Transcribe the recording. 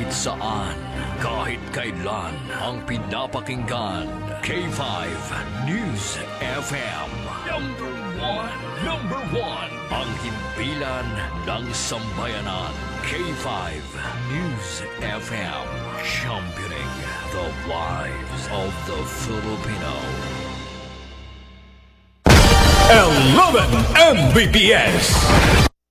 Kahit saan, kahit kailan, ang pinapakinggan. K5 News FM. Number one. Ang himpilan ng sambayanan. K5 News FM. Championing the lives of the Filipino. 11 Mbps.